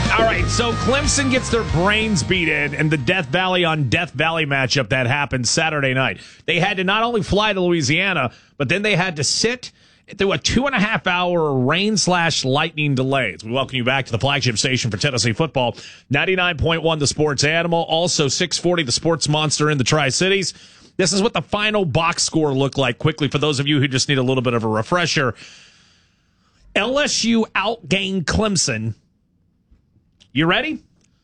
All right, so Clemson gets their brains beat in the Death Valley on Death Valley matchup that happened Saturday night. They had to not only fly to Louisiana, but then they had to sit through a 2.5-hour rain/lightning delay. We welcome you back to the flagship station for Tennessee football, 99.1 The Sports Animal, also 640 The Sports Monster in the Tri-Cities. This is what the final box score looked like quickly for those of you who just need a little bit of a refresher. LSU outgained Clemson. You ready?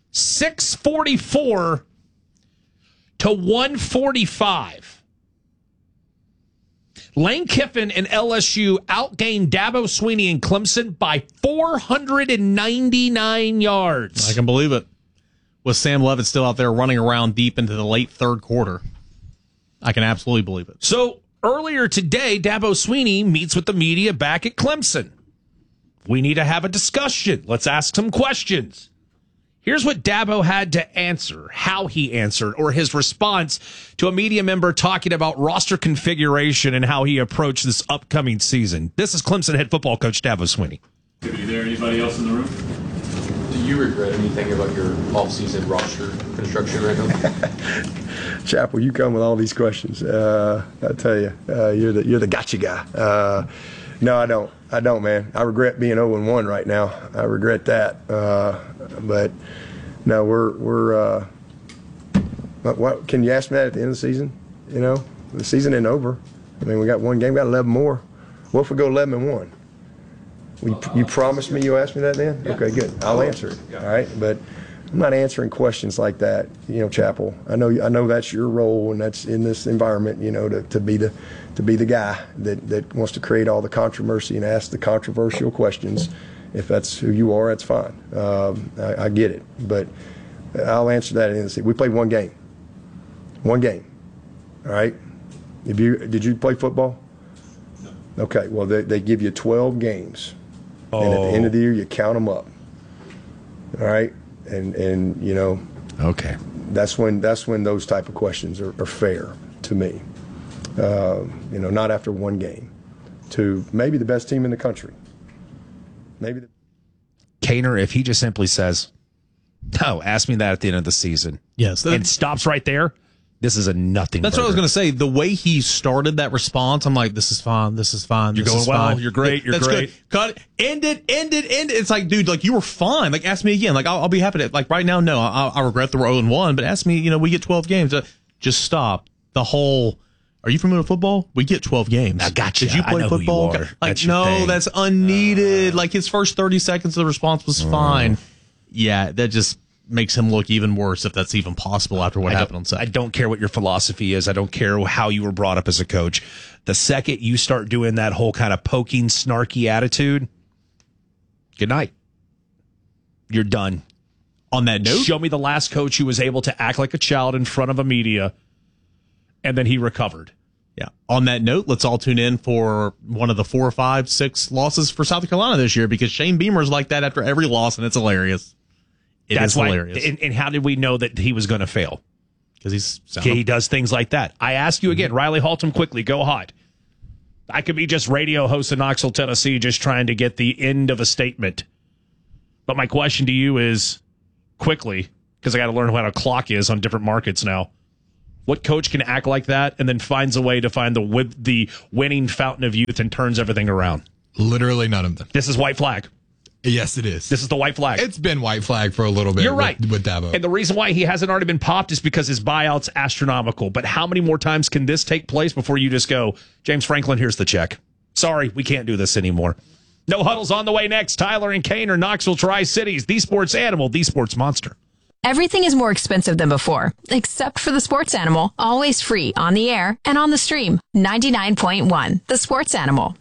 644 to 145. Lane Kiffin and LSU outgained Dabo Swinney and Clemson by 499 yards. I can believe it. With Sam Levitt still out there running around deep into the late third quarter. I can absolutely believe it. So earlier today, Dabo Swinney meets with the media back at Clemson. We need to have a discussion. Let's ask some questions. Here's what Dabo had to answer, how he answered, or his response to a media member talking about roster configuration and how he approached this upcoming season. This is Clemson head football coach Dabo Swinney. Is there anybody else in the room? Do you regret anything about your off-season roster construction right now? Chappell, you come with all these questions. I tell you, you're the gotcha guy. No, I don't. I don't, man. I regret being 0-1 right now. I regret that. But no, we're. What can you ask me that at the end of the season? You know, the season ain't over. I mean, we got one game, got 11 more. What if we go 11-1? You promised me you asked me that then? Okay, good. I'll answer it. All right, but I'm not answering questions like that. You know, Chappell. I know that's your role, and that's in this environment. You know, to be the guy that wants to create all the controversy and ask the controversial questions. If that's who you are, that's fine. I get it, but I'll answer that at the end of the season. We played one game. One game. All right. Did you play football? No. Okay. Well, they give you 12 games. And at the end of the year, you count them up. All right, and you know, okay, that's when those type of questions are fair to me. You know, not after one game, to maybe the best team in the country. Maybe Kaner, if he just simply says, "No, ask me that at the end of the season," yes, and stops right there. This is a nothing. That's what I was going to say. The way he started that response, I'm like, this is fine. This is fine. You're going well. You're great. You're great. Good. Cut it. End it. It's like, dude, like you were fine. Like, ask me again. Like, I'll be happy to. Like, right now, no, I regret that we're 0-1. But ask me. You know, we get 12 games. Just stop the whole. Are you familiar with football? We get 12 games. I got you. Did you play football? You like, no, that's unneeded. Like his first 30 seconds of the response was fine. Yeah, that just makes him look even worse if that's even possible after what happened on Saturday. I don't care what your philosophy is. I don't care how you were brought up as a coach. The second you start doing that whole kind of poking, snarky attitude, good night. You're done. On that note, show me the last coach who was able to act like a child in front of a media, and then he recovered. Yeah. On that note, let's all tune in for one of the 4, 5, 6 losses for South Carolina this year, because Shane Beamer's like that after every loss, and it's hilarious. That's hilarious. And how did we know that he was going to fail? Because he does things like that. I ask you again, Riley Haltom, quickly, go hot. I could be just radio host in Knoxville, Tennessee, just trying to get the end of a statement. But my question to you is, quickly, because I got to learn what a clock is on different markets now. What coach can act like that and then finds a way to find the winning fountain of youth and turns everything around? Literally none of them. This is white flag. Yes, it is. This is the white flag. It's been white flag for a little bit. You're right. With Dabo. And the reason why he hasn't already been popped is because his buyout's astronomical. But how many more times can this take place before you just go, James Franklin, here's the check. Sorry, we can't do this anymore. No Huddle's on the way next. Tyler and Kaner, Knoxville Tri-Cities, the Sports Animal, the Sports Monster. Everything is more expensive than before, except for the Sports Animal, always free on the air and on the stream. 99.1, the Sports Animal.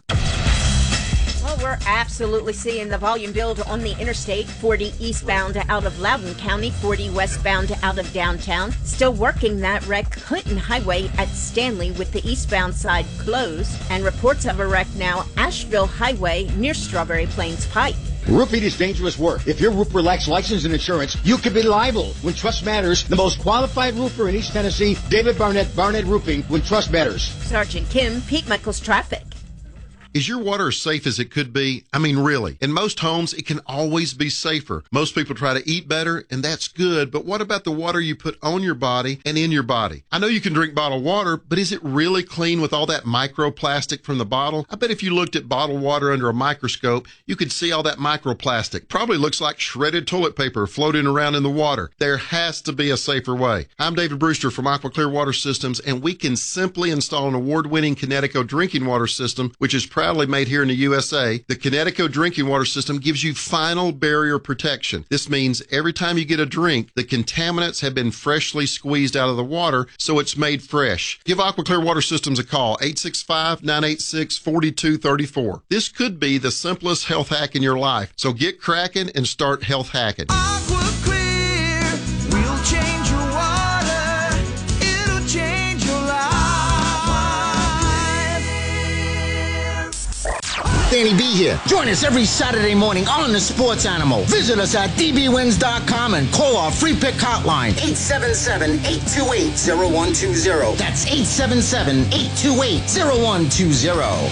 Well, we're absolutely seeing the volume build on the interstate. 40 eastbound out of Loudoun County, 40 westbound out of downtown. Still working that wreck, Clinton Highway at Stanley with the eastbound side closed. And reports of a wreck now, Asheville Highway near Strawberry Plains Pike. Roofing is dangerous work. If your roofer lacks license and insurance, you could be liable. When trust matters, the most qualified roofer in East Tennessee, David Barnett, Barnett Roofing, when trust matters. Sergeant Kim, Pete Michaels Traffic. Is your water as safe as it could be? I mean, really. In most homes, it can always be safer. Most people try to eat better, and that's good, but what about the water you put on your body and in your body? I know you can drink bottled water, but is it really clean with all that microplastic from the bottle? I bet if you looked at bottled water under a microscope, you could see all that microplastic. Probably looks like shredded toilet paper floating around in the water. There has to be a safer way. I'm David Brewster from Aqua Clear Water Systems, and we can simply install an award-winning Connecticut drinking water system, which is proudly made here in the USA. The Connecticut drinking water system gives you final barrier protection. This means every time you get a drink, the contaminants have been freshly squeezed out of the water, so it's made fresh. Give Aqua Clear Water Systems a call, 865-986-4234. This could be the simplest health hack in your life, so get cracking and start health hacking. Aqua Clear will change your water. It'll change your life. Danny B here. Join us every Saturday morning on The Sports Animal. Visit us at dbwins.com and call our free pick hotline, 877-828-0120. That's 877-828-0120.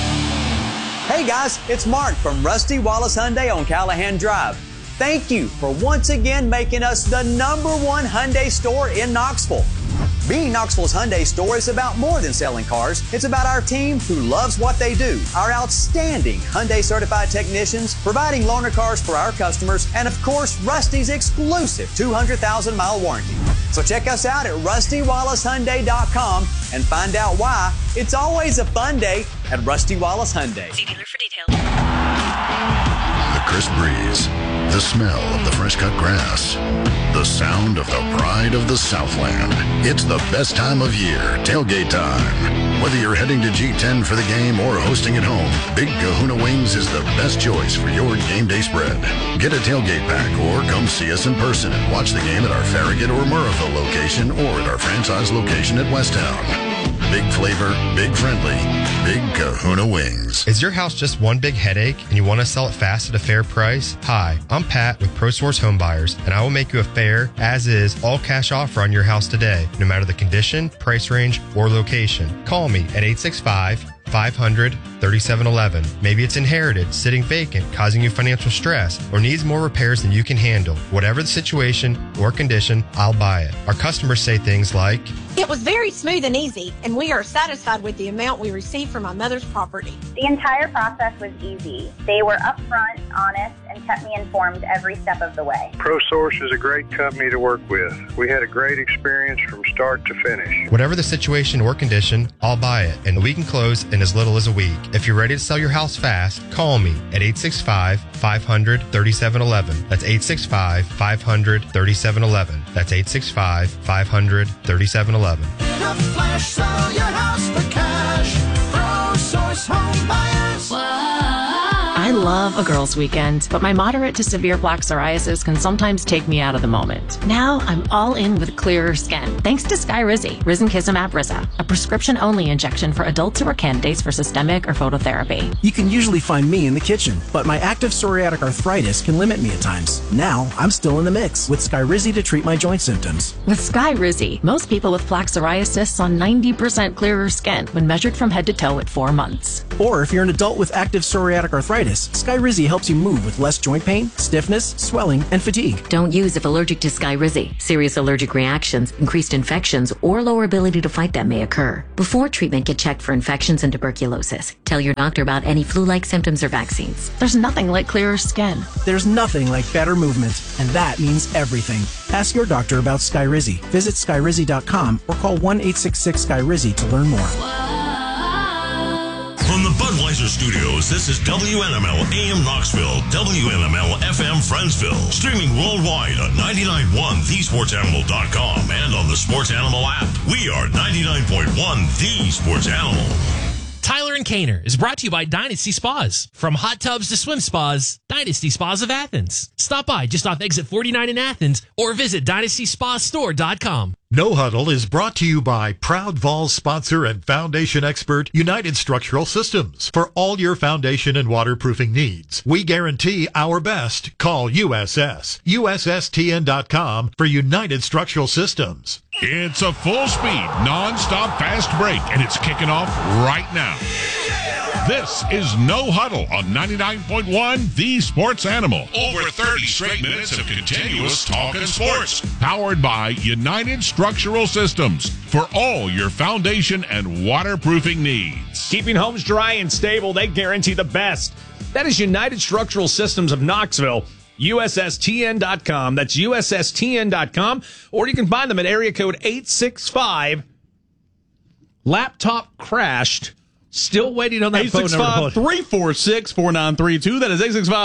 Hey guys, it's Mark from Rusty Wallace Hyundai on Callahan Drive. Thank you for once again making us the #1 Hyundai store in Knoxville. Being Knoxville's Hyundai store is about more than selling cars. It's about our team who loves what they do, our outstanding Hyundai certified technicians providing loaner cars for our customers, and of course, Rusty's exclusive 200,000-mile warranty. So check us out at RustyWallaceHyundai.com and find out why it's always a fun day at Rusty Wallace Hyundai. See dealer for details. The crisp breeze, the smell of the fresh-cut grass, the sound of the pride of the Southland. It's the best time of year, tailgate time. Whether you're heading to G10 for the game or hosting at home, Big Kahuna Wings is the best choice for your game day spread. Get a tailgate pack or come see us in person and watch the game at our Farragut or Murrayville location or at our franchise location at Westtown. Big flavor, big friendly, Big Kahuna Wings. Is your house just one big headache and you want to sell it fast at a fair price? Hi, I'm Pat with ProSource Home Buyers, and I will make you a fair, as-is, all-cash offer on your house today, no matter the condition, price range, or location. Call me at 865-500-3711. Maybe it's inherited, sitting vacant, causing you financial stress, or needs more repairs than you can handle. Whatever the situation or condition, I'll buy it. Our customers say things like, "It was very smooth and easy, and we are satisfied with the amount we received from my mother's property." The entire process was easy. They were upfront, honest, and kept me informed every step of the way. ProSource is a great company to work with. We had a great experience from start to finish. Whatever the situation or condition, I'll buy it, and we can close in as little as a week. If you're ready to sell your house fast, call me at 865-500-3711. That's 865-500-3711. That's 865-500-3711. In a flash, sell your house for cash. ProSource Home Buyers. I love a girls' weekend, but my moderate to severe plaque psoriasis can sometimes take me out of the moment. Now I'm all in with clearer skin, thanks to Skyrizi, Risankizumab Riza, a prescription-only injection for adults who are candidates for systemic or phototherapy. You can usually find me in the kitchen, but my active psoriatic arthritis can limit me at times. Now I'm still in the mix with Skyrizi to treat my joint symptoms. With Skyrizi, most people with plaque psoriasis saw 90% clearer skin when measured from head to toe at 4 months. Or if you're an adult with active psoriatic arthritis, Skyrizi helps you move with less joint pain, stiffness, swelling, and fatigue. Don't use if allergic to Skyrizi. Serious allergic reactions, increased infections, or lower ability to fight them may occur. Before treatment, get checked for infections and tuberculosis. Tell your doctor about any flu-like symptoms or vaccines. There's nothing like clearer skin. There's nothing like better movement, and that means everything. Ask your doctor about Skyrizi. Visit Skyrizi.com or call 1-866-SKYRIZI to learn more. From the Budweiser Studios, this is WNML AM Knoxville, WNML FM Friendsville. Streaming worldwide on 99.1thesportsanimal.com and on the Sports Animal app. We are 99.1 The Sports Animal. Tyler and Kaner is brought to you by Dynasty Spas. From hot tubs to swim spas, Dynasty Spas of Athens. Stop by just off exit 49 in Athens or visit DynastySpaStore.com. No Huddle is brought to you by proud Vols sponsor and foundation expert United Structural Systems. For all your foundation and waterproofing needs, we guarantee our best. Call USS. USSTN.com for United Structural Systems. It's a full speed, non-stop fast break, and it's kicking off right now. This is No Huddle on 99.1 The Sports Animal. Over 30 straight minutes of continuous talking sports. Powered by United Structural Systems for all your foundation and waterproofing needs. Keeping homes dry and stable, they guarantee the best. That is United Structural Systems of Knoxville. USSTN.com. That's USSTN.com. Or you can find them at area code 865. Laptop crashed. Still waiting on that phone number. 865-346-4932. That is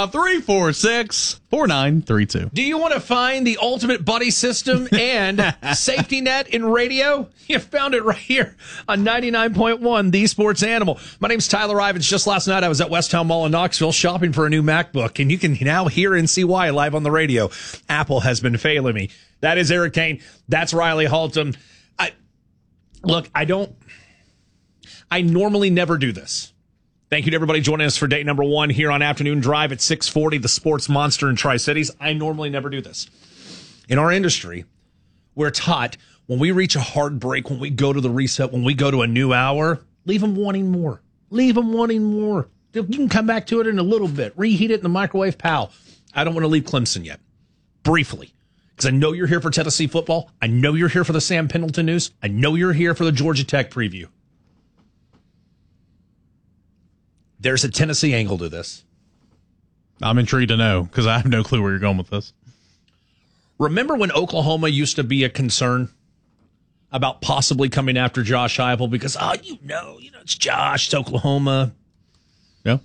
865-346-4932. Do you want to find the ultimate buddy system and safety net in radio? You found it right here on 99.1 The Sports Animal. My name's Tyler Ivins. Just last night I was at Westtown Mall in Knoxville shopping for a new MacBook, and you can now hear and see why live on the radio. Apple has been failing me. That is Eric Kane. That's Riley Halton. I normally never do this. Thank you to everybody joining us for day number 1 here on Afternoon Drive at 640, the Sports Monster in Tri-Cities. I normally never do this. In our industry, we're taught when we reach a hard break, when we go to the reset, when we go to a new hour, leave them wanting more. Leave them wanting more. You can come back to it in a little bit. Reheat it in the microwave, pal. I don't want to leave Clemson yet. Briefly. Because I know you're here for Tennessee football. I know you're here for the Sam Pendleton news. I know you're here for the Georgia Tech preview. There's a Tennessee angle to this. I'm intrigued to know because I have no clue where you're going with this. Remember when Oklahoma used to be a concern about possibly coming after Josh Heupel because, it's Josh, it's Oklahoma. Yeah.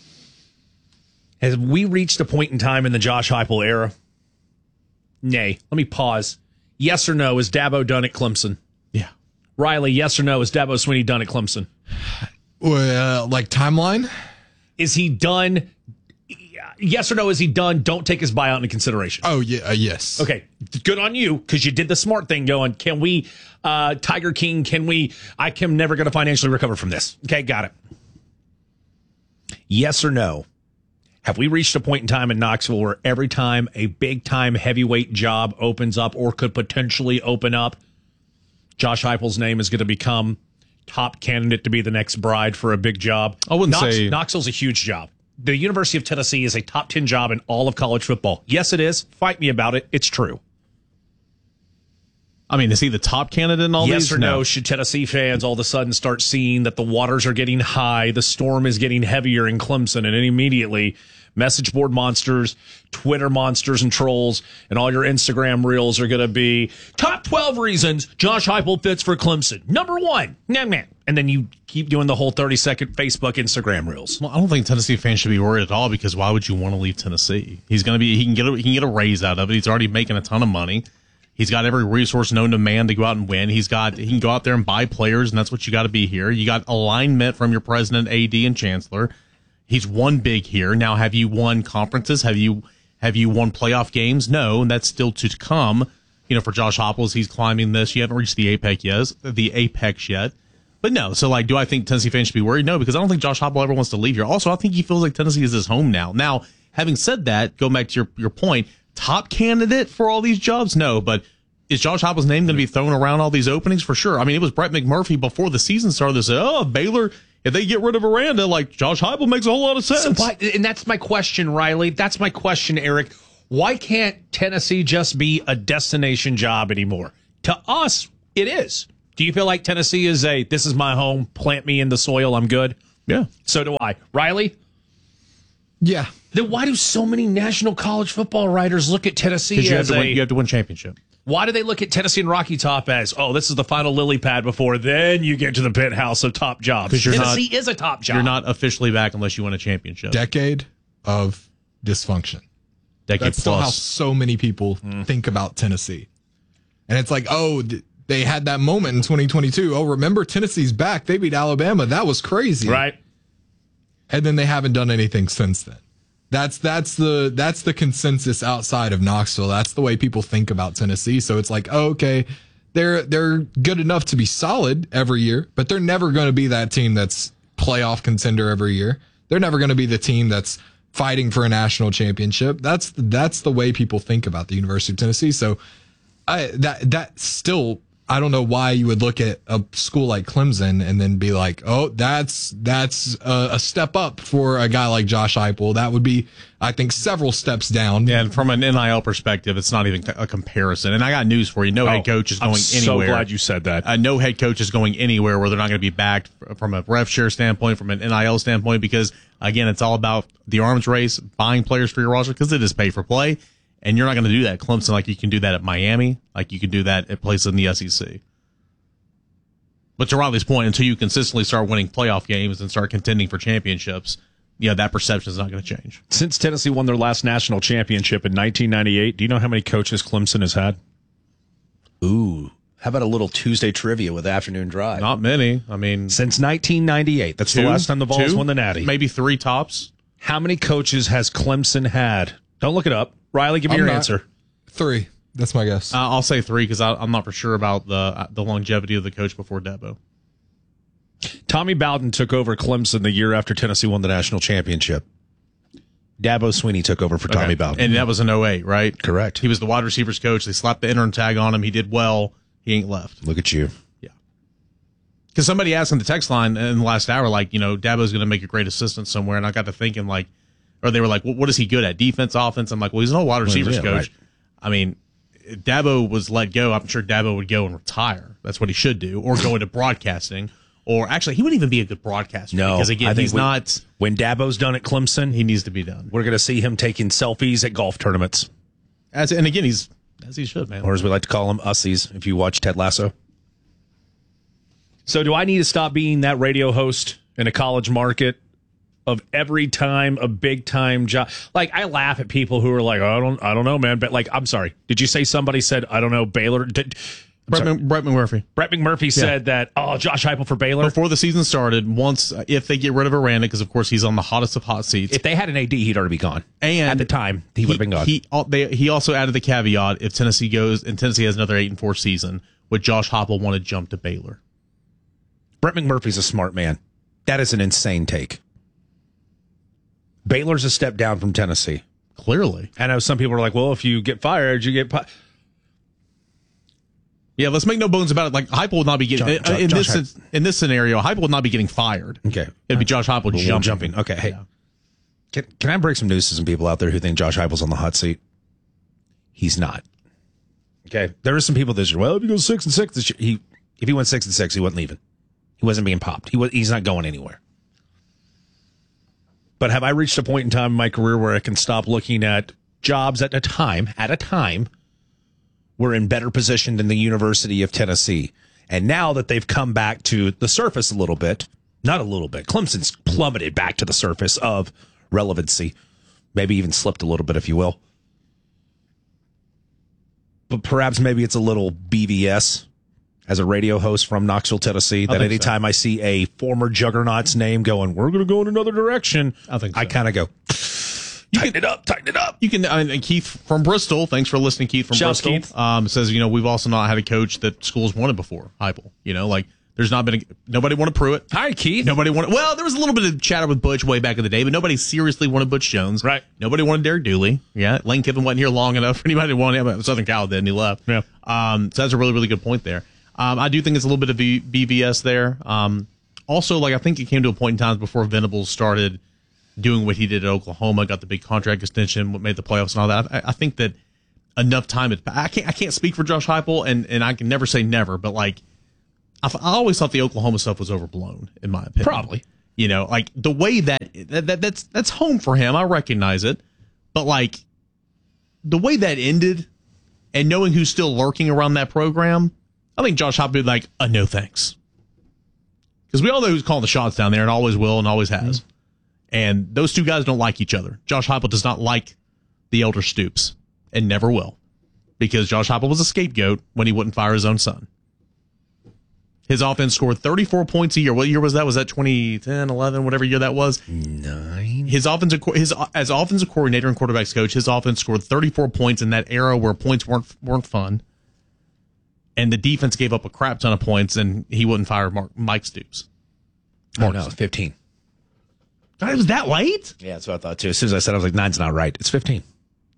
Have we reached a point in time in the Josh Heupel era? Nay. Let me pause. Yes or no, is Dabo done at Clemson? Yeah. Riley, yes or no, is Dabo Swinney done at Clemson? Well, like timeline? Is he done? Yes or no, is he done? Don't take his buyout into consideration. Oh, yeah, yes. Okay, good on you, because you did the smart thing going, can we, Tiger King, I am never going to financially recover from this. Okay, got it. Yes or no, have we reached a point in time in Knoxville where every time a big-time heavyweight job opens up or could potentially open up, Josh Heupel's name is going to become top candidate to be the next bride for a big job? I wouldn't say Knoxville's a huge job. The University of Tennessee is a top 10 job in all of college football. Yes, it is. Fight me about it. It's true. I mean, is he the top candidate in all these? Yes or no? Should Tennessee fans all of a sudden start seeing that the waters are getting high, the storm is getting heavier in Clemson, and then immediately message board monsters, Twitter monsters and trolls, and all your Instagram reels are going to be top 12 reasons Josh Heupel fits for Clemson. Number 1, and then you keep doing the whole 30-second Facebook, Instagram reels. Well, I don't think Tennessee fans should be worried at all because why would you want to leave Tennessee? He can get a raise out of it. He's already making a ton of money. He's got every resource known to man to go out and win. He can go out there and buy players, and that's what you got to be here. You got alignment from your president, AD, and chancellor. He's won big here. Now, have you won conferences? Have you won playoff games? No, and that's still to come. For Josh Heupel, as he's climbing this, you haven't reached the apex yet. But no, so do I think Tennessee fans should be worried? No, because I don't think Josh Heupel ever wants to leave here. Also, I think he feels like Tennessee is his home now. Now, having said that, go back to your point. Top candidate for all these jobs? No, but is Josh Heupel's name going to be thrown around all these openings? For sure. I mean, it was Brett McMurphy before the season started that said, Baylor, if they get rid of Aranda, Josh Heupel makes a whole lot of sense. And that's my question, Riley. That's my question, Eric. Why can't Tennessee just be a destination job anymore? To us, it is. Do you feel like Tennessee is this is my home, plant me in the soil, I'm good? Yeah. So do I. Riley? Yeah. Then why do so many national college football writers look at Tennessee as you have to win championship. Why do they look at Tennessee and Rocky Top as, this is the final lily pad before then you get to the penthouse of top jobs? Because Tennessee is a top job. You're not officially back unless you win a championship. Decade of dysfunction. That's still how so many people think about Tennessee. And it's like, they had that moment in 2022. Remember, Tennessee's back. They beat Alabama. That was crazy. Right. And then they haven't done anything since then. That's the consensus outside of Knoxville. That's the way people think about Tennessee. So it's like, okay, they're good enough to be solid every year, but they're never going to be that team that's playoff contender every year. They're never going to be the team that's fighting for a national championship. That's the way people think about the University of Tennessee. So that still I don't know why you would look at a school like Clemson and then be like, oh, that's a step up for a guy like Josh Heupel. That would be, I think, several steps down. Yeah, and from an NIL perspective, it's not even a comparison. And I got news for you. No head coach is going anywhere. I'm so glad you said that. No head coach is going anywhere where they're not going to be backed from a rev share standpoint, from an NIL standpoint, because, again, it's all about the arms race, buying players for your roster, because it is pay for play. And you're not going to do that at Clemson like you can do that at Miami, like you can do that at places in the SEC. But to Riley's point, until you consistently start winning playoff games and start contending for championships, that perception is not going to change. Since Tennessee won their last national championship in 1998, do you know how many coaches Clemson has had? Ooh. How about a little Tuesday trivia with Afternoon Drive? Not many. I mean, since 1998. That's the last time the Vols won the Natty. Maybe 3 tops. How many coaches has Clemson had? Don't look it up. Riley, give me your answer. 3. That's my guess. I'll say 3 because I'm not for sure about the longevity of the coach before Dabo. Tommy Bowden took over Clemson the year after Tennessee won the national championship. Dabo Swinney took over for Tommy Bowden. And that was in 08, right? Correct. He was the wide receivers coach. They slapped the interim tag on him. He did well. He ain't left. Look at you. Yeah. Because somebody asked in the text line in the last hour, like, Dabo's going to make a great assistant somewhere. And I got to thinking, like, or they were like, well, what is he good at? Defense, offense? I'm like, well, he's no wide receivers coach. Right. I mean, Dabo was let go. I'm sure Dabo would go and retire. That's what he should do. Or go into broadcasting. Or actually, he wouldn't even be a good broadcaster. No. Because, again, he's not. When Dabo's done at Clemson, he needs to be done. We're going to see him taking selfies at golf tournaments. And again, he's as he should, man. Or as we like to call him, ussies, if you watch Ted Lasso. So do I need to stop being that radio host in a college market of every time a big time job? Like, I laugh at people who are like, oh, I don't know, man. But like, I'm sorry. Did you say somebody said, I don't know, Baylor? Brett McMurphy. Brett McMurphy said that, Josh Heupel for Baylor. Before the season started, if they get rid of Aranda, because of course he's on the hottest of hot seats. If they had an AD, he'd already be gone. And at the time, he would have been gone. He also added the caveat, if Tennessee goes, and Tennessee has another 8-4 season, would Josh Heupel want to jump to Baylor? Brett McMurphy's a smart man. That is an insane take. Baylor's a step down from Tennessee. Clearly. I know some people are like, well, if you get fired, you get Yeah, let's make no bones about it. Like, Heupel would not be getting in this scenario. Heupel would not be getting fired. Okay, it'd be Josh Heupel jumping. Okay, hey, can I break some news to some people out there who think Josh Heupel's on the hot seat? He's not. Okay, there are some people that say, well, if he goes 6-6 this year, if he went 6-6, he wasn't leaving. He wasn't being popped. He's not going anywhere. But have I reached a point in time in my career where I can stop looking at jobs at a time? We're in better position than the University of Tennessee. And now that they've come back to the surface a little bit, not a little bit, Clemson's plummeted back to the surface of relevancy, maybe even slipped a little bit, if you will. But perhaps maybe it's a little BVS as a radio host from Knoxville, Tennessee, that anytime I see a former Juggernaut's name going, we're going to go in another direction, I kind of go, tighten it up. You can, and Keith from Bristol, thanks for listening, Keith from Bristol, Keith. Says, we've also not had a coach that schools wanted before, Heupel. There's not been nobody wanted Pruitt. Hi, Keith. Nobody wanted, well, there was a little bit of chatter with Butch way back in the day, but nobody seriously wanted Butch Jones. Right. Nobody wanted Derek Dooley. Yeah. Lane Kiffin wasn't here long enough for anybody to want him. Southern Cal did, and he left. Yeah. So that's a really, really good point there. I do think it's a little bit of BVS there. Also, I think it came to a point in time before Venables started doing what he did at Oklahoma, got the big contract extension, made the playoffs and all that. I think that enough time I can't speak for Josh Heupel, and I can never say never, but I always thought the Oklahoma stuff was overblown, in my opinion. Probably. The way that's home for him, I recognize it, but the way that ended, and knowing who's still lurking around that program, I think Josh Heupel would be like, no thanks. Because we all know who's calling the shots down there, and always will and always has. Mm-hmm. And those two guys don't like each other. Josh Heupel does not like the elder Stoops, and never will. Because Josh Heupel was a scapegoat when he wouldn't fire his own son. His offense scored 34 points a year. What year was that? Was that 2010, 11, whatever year that was? 9. As offensive coordinator and quarterbacks coach, his offense scored 34 points in that era where points weren't fun. And the defense gave up a crap ton of points, and he wouldn't fire Mike Stoops. Oh, no, 15. God, it was that late? Yeah, that's what I thought, too. As soon as I said, I was like, 9's not right. It's 15.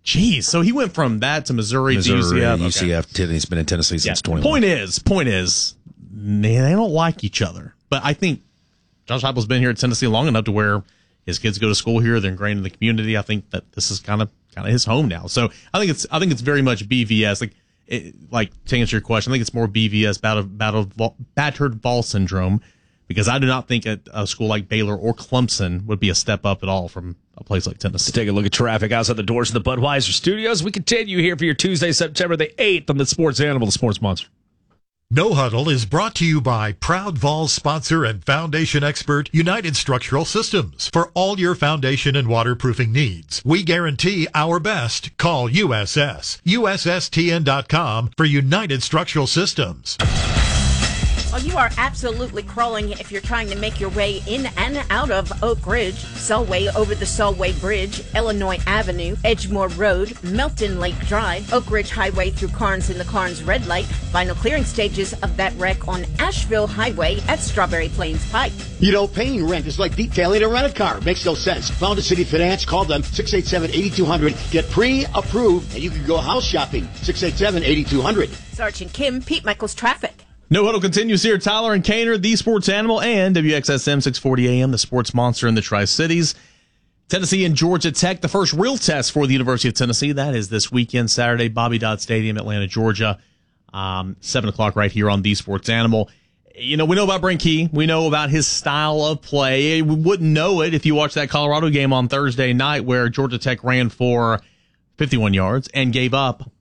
Jeez, so he went from that to Missouri to UCF. UCF. He's been in Tennessee since 21. Point is, they don't like each other. But I think Josh Heupel's been here at Tennessee long enough to where his kids go to school here. They're ingrained in the community. I think that this is kind of his home now. So I think it's very much BVS. Like to answer your question, I think it's more BVS, battered ball syndrome, because I do not think a school like Baylor or Clemson would be a step up at all from a place like Tennessee. Let's take a look at traffic outside the doors of the Budweiser Studios. We continue here for your Tuesday, September the 8th on the Sports Animal, the Sports Monster. No Huddle is brought to you by proud Vols sponsor and foundation expert United Structural Systems. For all your foundation and waterproofing needs, we guarantee our best. Call USS. USSTN.com for United Structural Systems. Well, you are absolutely crawling if you're trying to make your way in and out of Oak Ridge, Selway over the Selway Bridge, Illinois Avenue, Edgemore Road, Melton Lake Drive, Oak Ridge Highway through Carnes and the Carnes Red Light, final clearing stages of that wreck on Asheville Highway at Strawberry Plains Pike. You know, paying rent is like detailing a rent-a-car. Makes no sense. Founded City Finance. Call them 687-8200. Get pre-approved, and you can go house shopping. 687-8200. Sergeant Kim, Pete Michaels Traffic. No Huddle continues here. Tyler and Kaner, the Sports Animal, and WXSM 640 AM, the Sports Monster in the Tri-Cities. Tennessee and Georgia Tech, the first real test for the University of Tennessee. That is this weekend, Saturday, Bobby Dodd Stadium, Atlanta, Georgia. 7 o'clock right here on the Sports Animal. You know, we know about Brent Key. We know about his style of play. We wouldn't know it if you watched that Colorado game on Thursday night where Georgia Tech ran for 51 yards and gave up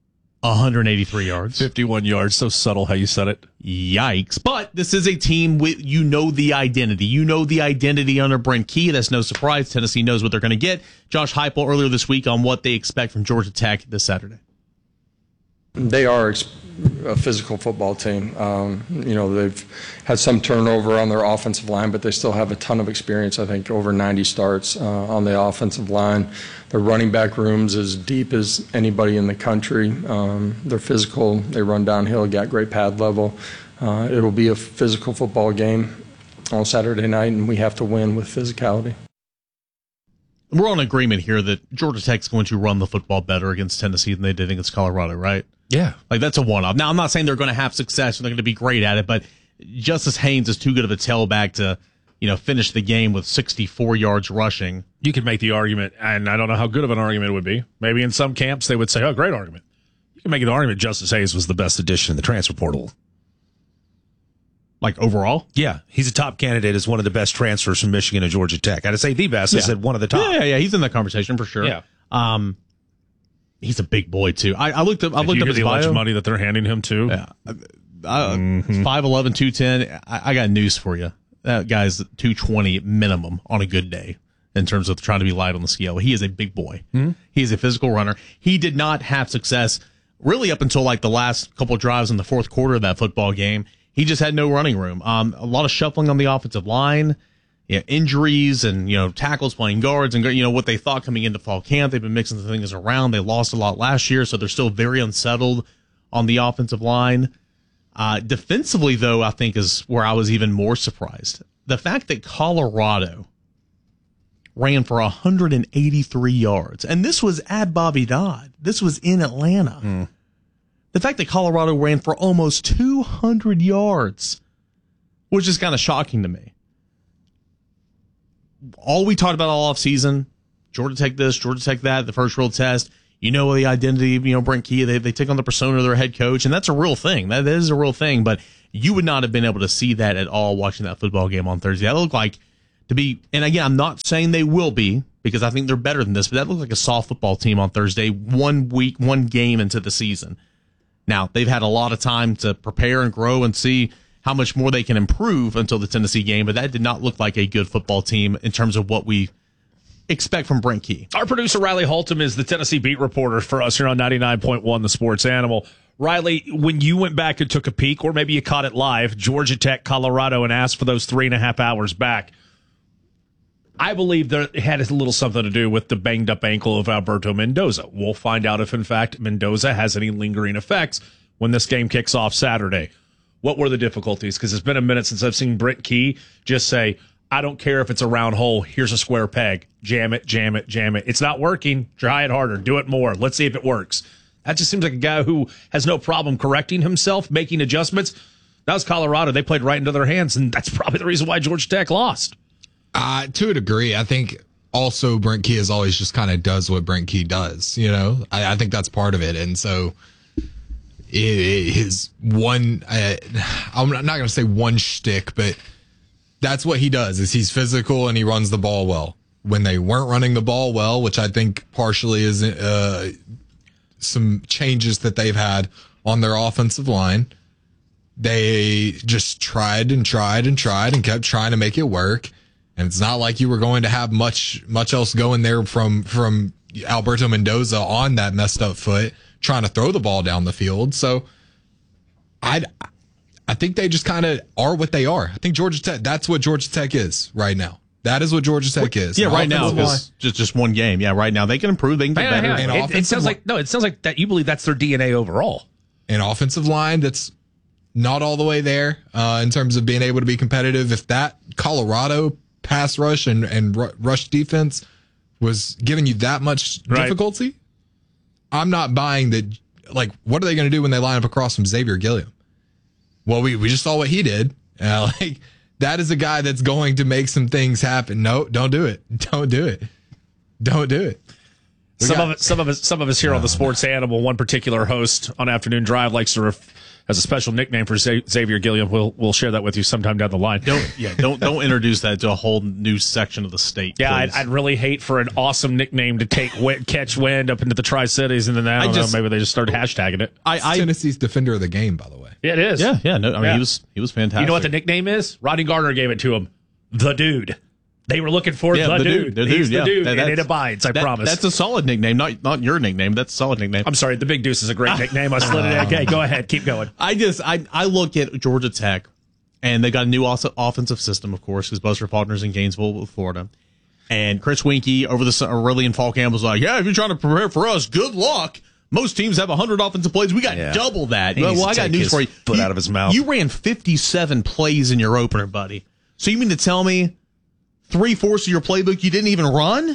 183 yards. 51 yards. So subtle how you said it. Yikes. But this is a team with, you know the identity. You know the identity under Brent Key. That's no surprise. Tennessee knows what they're going to get. Josh Heupel earlier this week on what they expect from Georgia Tech this Saturday. They are a physical football team. You know, they've had some turnover on their offensive line, but they still have a ton of experience. I think over 90 starts on the offensive line. Their running back room's as deep as anybody in the country. They're physical. They run downhill, got great pad level. It'll be a physical football game on Saturday night, and we have to win with physicality. We're on agreement here that Georgia Tech's going to run the football better against Tennessee than they did against Colorado, right? Yeah. Like, that's a one-off. Now, I'm not saying they're going to have success and they're going to be great at it, but Justice Haynes is too good of a tailback to, you know, finish the game with 64 yards rushing. You could make the argument, and I don't know how good of an argument it would be. Maybe in some camps they would say, oh, great argument. You can make the argument Justice Haynes was the best addition in the transfer portal. Like, overall? Yeah. He's a top candidate as one of the best transfers from Michigan to Georgia Tech. I'd say the best. I said one of the top. Yeah. He's in that conversation for sure. Yeah. He's a big boy, too. I looked up his the bio. amount of money that they're handing him, too. Yeah. 5'11", 210. I got news for you. That guy's 220 minimum on a good day in terms of trying to be light on the scale. He is a big boy. Mm-hmm. He's a physical runner. He did not have success really up until like the last couple of drives in the fourth quarter of that football game. He just had no running room. A lot of shuffling on the offensive line, injuries and, tackles playing guards and, what they thought coming into fall camp. They've been mixing the things around. They lost a lot last year, so they're still very unsettled on the offensive line. Defensively, though, I think is where I was even more surprised. The fact that Colorado ran for 183 yards, and this was at Bobby Dodd. This was in Atlanta. The fact that Colorado ran for almost 200 yards was just kind of shocking to me. All we talked about all offseason, Georgia Tech this, Georgia Tech that, the first real test, the identity of, Brent Key, they take on the persona of their head coach, and that's a real thing. That is a real thing, but you would not have been able to see that at all watching that football game on Thursday. That looked like to be, and again, I'm not saying they will be, because I think they're better than this, but that looked like a soft football team on Thursday, 1 week, one game into the season. Now, they've had a lot of time to prepare and grow and see how much more they can improve until the Tennessee game, but that did not look like a good football team in terms of what we expect from Brent Key. Our producer, Riley Holtum, is the Tennessee beat reporter for us here on 99.1 The Sports Animal. Riley, when you went back and took a peek, or maybe you caught it live, Georgia Tech, Colorado, and asked for those 3.5 hours back, I believe that it had a little something to do with the banged-up ankle of Alberto Mendoza. We'll find out if, in fact, Mendoza has any lingering effects when this game kicks off Saturday. What were the difficulties? Because it's been a minute since I've seen Brent Key just say, I don't care if it's a round hole. Here's a square peg. Jam it, jam it, jam it. It's not working. Try it harder. Do it more. Let's see if it works. That just seems like a guy who has no problem correcting himself, making adjustments. That was Colorado. They played right into their hands, and that's probably the reason why Georgia Tech lost. To a degree, I think also Brent Key is always just kind of does what Brent Key does. You know, I think that's part of it. And so his one, I'm not going to say one shtick, but that's what he does is he's physical and he runs the ball well. When they weren't running the ball well, which I think partially is some changes that they've had on their offensive line, they just tried and kept trying to make it work. And it's not like you were going to have much else going there from Alberto Mendoza on that messed up foot trying to throw the ball down the field. So I think they just kind of are what they are. I think Georgia Tech, that's what Georgia Tech is right now. That is what Georgia Tech is. Yeah, right now, because just one game. Yeah, right now they can improve. They can get better. It sounds like that you believe that's their DNA overall. An offensive line that's not all the way there in terms of being able to be competitive. If that Colorado pass rush and rush defense was giving you that much difficulty, I'm not buying that. Like, what are they going to do when they line up across from Xavier Gilliam? Well, we just saw what he did. That is a guy that's going to make some things happen. No, don't do it. Don't do it. Don't do it. Some of us here on the Sports Animal, one particular host on Afternoon Drive likes to has a special nickname for Xavier Gilliam. We'll share that with you sometime down the line. Don't introduce that to a whole new section of the state. Yeah, I'd really hate for an awesome nickname to catch wind up into the Tri-Cities, and then maybe they just start hashtagging it. Tennessee's defender of the game, by the way. Yeah, it is. Yeah. No, I mean, he was fantastic. You know what the nickname is? Rodney Gardner gave it to him. The Dude. They were looking for the dude. He's the dude, and it abides, I promise. That's a solid nickname, not your nickname. That's a solid nickname. I'm sorry, the Big Deuce is a great nickname. I slid it in. Okay, go ahead. Keep going. I look at Georgia Tech, and they got a new offensive system, of course, because Buster Faulkner's in Gainesville, Florida. And Chris Winkie over the early in fall camp was like, if you're trying to prepare for us, good luck. Most teams have 100 offensive plays. We got double that. Well, I got news for you. Foot out of his mouth. You ran 57 plays in your opener, buddy. So you mean to tell me 3/4 of your playbook you didn't even run?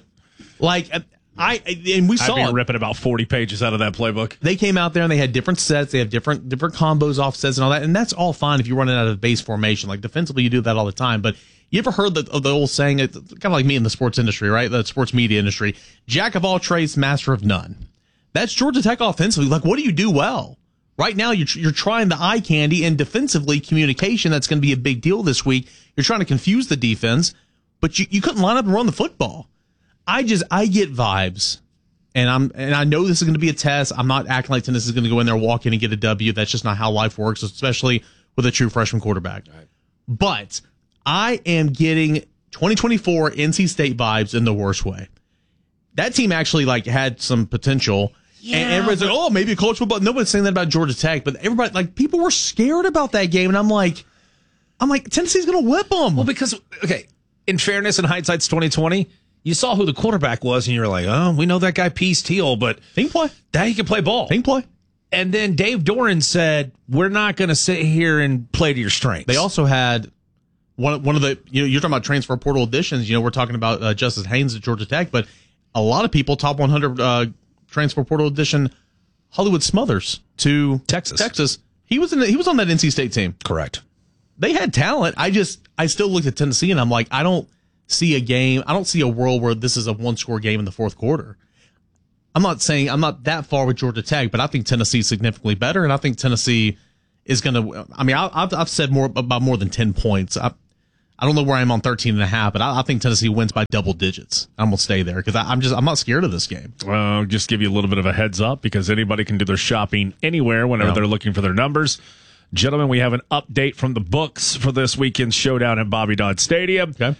We saw I'd be ripping about 40 pages out of that playbook. They came out there and they had different sets. They have different combos, offsets, and all that. And that's all fine if you're running out of base formation. Like defensively, you do that all the time. But you ever heard of the old saying? It's kind of like me in the sports industry, right? The sports media industry. Jack of all trades, master of none. That's Georgia Tech offensively. Like, what do you do well? Right now, you're trying the eye candy, and defensively, communication, that's going to be a big deal this week. You're trying to confuse the defense, but you couldn't line up and run the football. I get vibes, and I know this is going to be a test. I'm not acting like Tennessee is going to go in there, walk in, and get a W. That's just not how life works, especially with a true freshman quarterback. Right. But I am getting 2024 NC State vibes in the worst way. That team actually had some potential. Yeah, and everybody's like, maybe a college football. Nobody's saying that about Georgia Tech, but everybody, people were scared about that game. And I'm like, Tennessee's going to whip them. Well, because, in fairness, in hindsight's 2020, you saw who the quarterback was, and you're like, we know that guy Peace Teal, but team play. That he can play ball. Team play. And then Dave Doran said, we're not going to sit here and play to your strengths. They also had one of the, you're talking about transfer portal additions. We're talking about Justice Haynes at Georgia Tech, but a lot of people, top 100 transfer portal edition, Hollywood Smothers to Texas. He was on that NC State team. Correct. They had talent. I still looked at Tennessee and I'm like, I don't see a world where this is a one-score game in the fourth quarter. I'm not that far with Georgia Tech, but I think Tennessee's significantly better, and I think Tennessee is going to. I mean, I've said more than 10 points. I don't know where I am on 13.5, but I think Tennessee wins by double digits. I'm going to stay there because I'm not scared of this game. Well, just give you a little bit of a heads up because anybody can do their shopping anywhere whenever they're looking for their numbers. Gentlemen, we have an update from the books for this weekend's showdown at Bobby Dodd Stadium. Okay.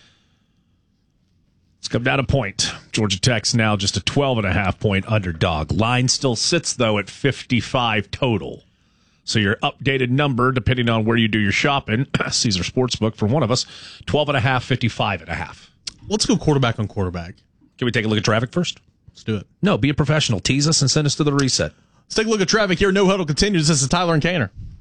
It's come down a point. Georgia Tech's now just a 12.5-point underdog. Line still sits, though, at 55 total. So your updated number, depending on where you do your shopping, Caesar Sportsbook for one of us, 12.5, 55.5. Let's go quarterback on quarterback. Can we take a look at traffic first? Let's do it. No, be a professional. Tease us and send us to the reset. Let's take a look at traffic here. No Huddle continues. This is Tyler and Kaner.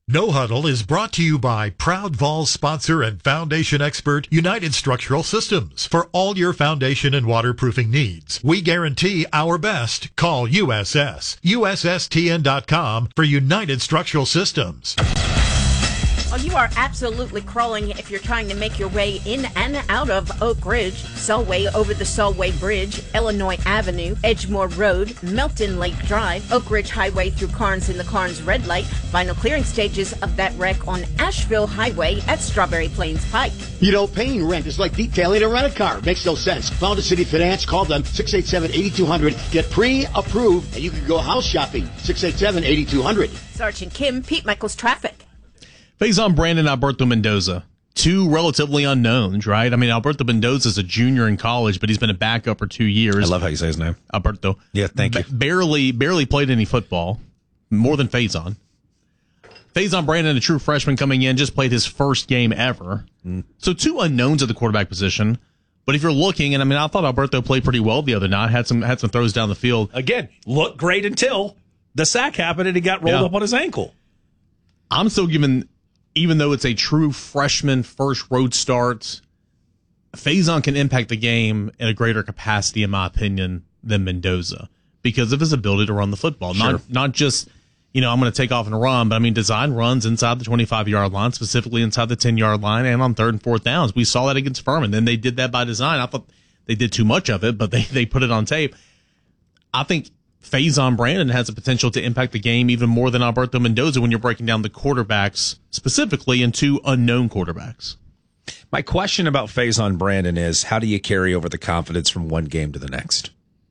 No Huddle is brought to you by proud Vols sponsor and foundation expert United Structural Systems. For all your foundation and waterproofing needs, we guarantee our best. Call USS. USSTN.com for United Structural Systems. Well, you are absolutely crawling if you're trying to make your way in and out of Oak Ridge, Solway over the Solway Bridge, Illinois Avenue, Edgemore Road, Melton Lake Drive, Oak Ridge Highway through Carnes in the Carnes Red Light, final clearing stages of that wreck on Asheville Highway at Strawberry Plains Pike. You know, paying rent is like detailing a rent-a-car. Makes no sense. Founded City Finance. Call them 687-8200. Get pre-approved, and you can go house shopping. 687-8200. Sergeant Kim, Pete Michaels Traffic. Faison Brandon, Alberto Mendoza, two relatively unknowns, right? I mean, Alberto Mendoza is a junior in college, but he's been a backup for 2 years. I love how you say his name. Alberto. Yeah, thank you. Barely played any football, more than Faison. Faison Brandon, a true freshman coming in, just played his first game ever. So two unknowns at the quarterback position. But if you're looking, and I mean, I thought Alberto played pretty well the other night, had some throws down the field. Again, looked great until the sack happened and he got rolled up on his ankle. I'm still giving, even though it's a true freshman first road start, Faison can impact the game in a greater capacity, in my opinion, than Mendoza because of his ability to run the football. Sure. Not just, I'm going to take off and run, but I mean, design runs inside the 25-yard line, specifically inside the 10-yard line and on 3rd and 4th downs. We saw that against Furman. Then they did that by design. I thought they did too much of it, but they put it on tape. I think Faison Brandon has the potential to impact the game even more than Alberto Mendoza when you're breaking down the quarterbacks, specifically in two unknown quarterbacks. My question about Faison Brandon is, how do you carry over the confidence from one game to the next?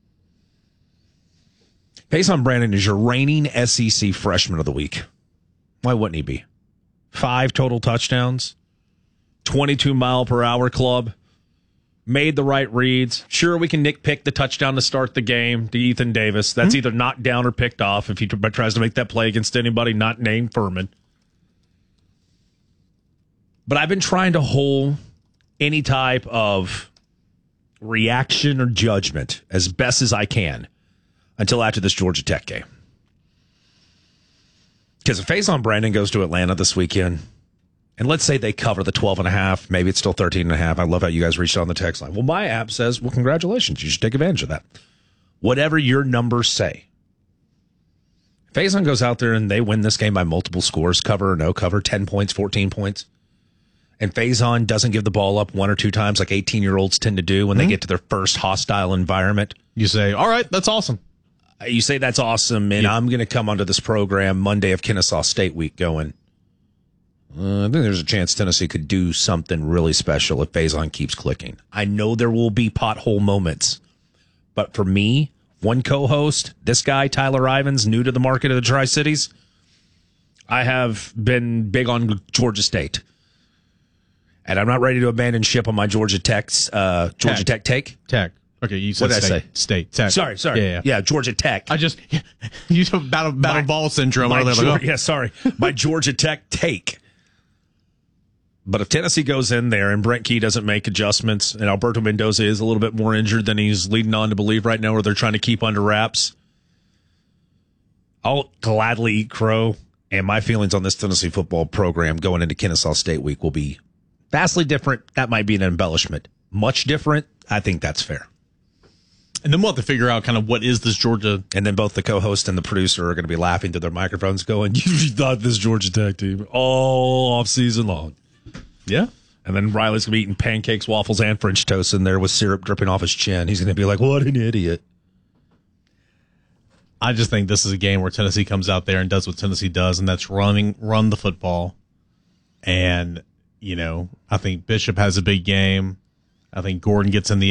Faison Brandon is your reigning SEC Freshman of the Week. Why wouldn't he be? 5 total touchdowns, 22-mile-per-hour club. Made the right reads. Sure, we can nitpick the touchdown to start the game to Ethan Davis. That's either knocked down or picked off if he tries to make that play against anybody not named Furman. But I've been trying to hold any type of reaction or judgment as best as I can until after this Georgia Tech game. Because if Faison Brandon goes to Atlanta this weekend, and let's say they cover the 12.5, maybe it's still 13.5. I love how you guys reached out on the text line. Well, my app says, well, congratulations. You should take advantage of that. Whatever your numbers say. Faison goes out there and they win this game by multiple scores, cover or no cover, 10 points, 14 points. And Faison doesn't give the ball up 1 or 2 times like 18-year-olds tend to do when they get to their first hostile environment. You say, all right, that's awesome. You say that's awesome, and I'm going to come onto this program Monday of Kennesaw State week going, I think there's a chance Tennessee could do something really special if Faison keeps clicking. I know there will be pothole moments, but for me, one co-host, this guy, Tyler Ivins, new to the market of the Tri-Cities, I have been big on Georgia State. And I'm not ready to abandon ship on my Georgia Tech take. Tech. Okay, you said what did I say? State. Tech. Sorry. Yeah, Georgia Tech. You took battle ball syndrome earlier. Sorry. My Georgia Tech take. But if Tennessee goes in there and Brent Key doesn't make adjustments and Alberto Mendoza is a little bit more injured than he's leading on to believe right now, or they're trying to keep under wraps, I'll gladly eat crow. And my feelings on this Tennessee football program going into Kennesaw State week will be vastly different. That might be an embellishment. Much different. I think that's fair. And then we'll have to figure out kind of what is this Georgia. And then both the co-host and the producer are going to be laughing through their microphones going, you thought this Georgia Tech team all off season long. Yeah. And then Riley's going to be eating pancakes, waffles, and French toast in there with syrup dripping off his chin. He's going to be like, what an idiot. I just think this is a game where Tennessee comes out there and does what Tennessee does, and that's run the football. And, I think Bishop has a big game. I think Gordon gets in the